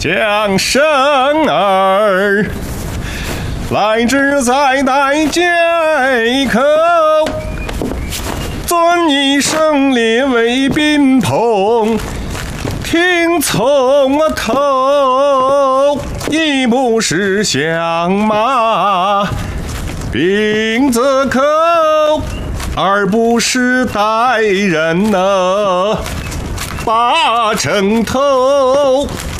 将生儿，来之在代皆口。尊以生列为宾朋，听从头，一不是相马，病则口，而不是待人呢，把城头。